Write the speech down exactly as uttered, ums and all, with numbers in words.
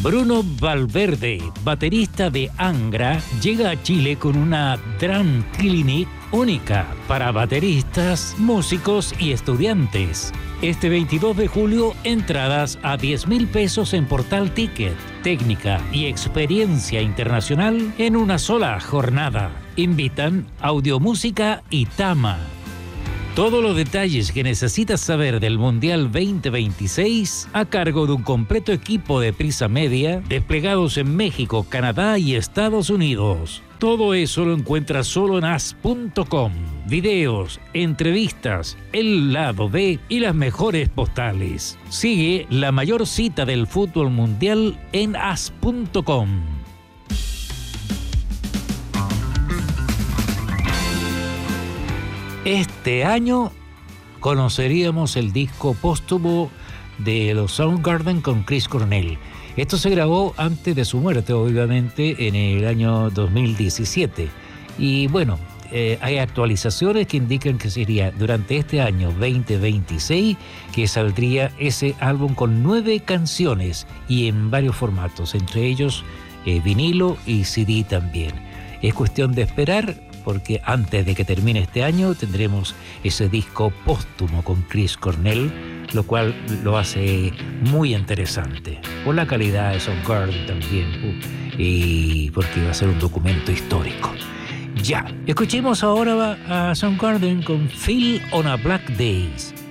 Bruno Valverde, baterista de Angra, llega a Chile con una Drum Clinic única para bateristas, músicos y estudiantes. Este veintidós de julio, entradas a diez mil pesos en Portal Ticket. Técnica y experiencia internacional en una sola jornada. Invitan Audiomúsica y Tama. Todos los detalles que necesitas saber del Mundial veinte veintiséis a cargo de un completo equipo de Prisa Media desplegados en México, Canadá y Estados Unidos. Todo eso lo encuentras solo en as punto com. Videos, entrevistas, el lado B y las mejores postales. Sigue la mayor cita del fútbol mundial en as punto com. Este año conoceríamos el disco póstumo de los Soundgarden con Chris Cornell. Esto se grabó antes de su muerte, obviamente, en el año dos mil diecisiete. Y bueno, eh, hay actualizaciones que indican que sería durante este año veinte veintiséis que saldría ese álbum con nueve canciones y en varios formatos, entre ellos eh, vinilo y C D también. Es cuestión de esperar, porque antes de que termine este año tendremos ese disco póstumo con Chris Cornell, lo cual lo hace muy interesante, por la calidad de Soundgarden también, uh, y porque va a ser un documento histórico. Ya, escuchemos ahora a Soundgarden con Feel on a Black Days.